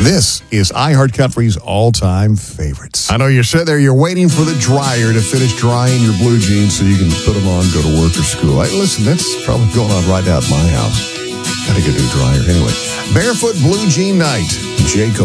This is iHeart Country's all-time favorites. I know you're sitting there, you're waiting for the dryer to finish drying your blue jeans so you can put them on, go to work or school. Hey, listen, that's probably going on right out at my house. Got to get a new dryer. Anyway, Barefoot Blue Jean Night. Jay Cole.